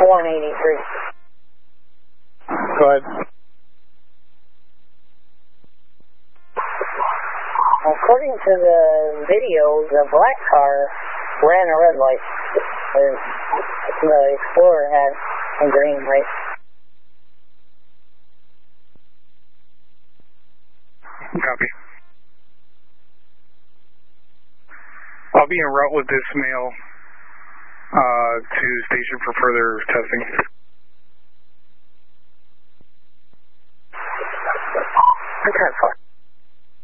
183. Go ahead. According to the video, the black car ran a red light. The Explorer had a green light. Copy. I'll be en route with this male to station for further testing. Okay, fine.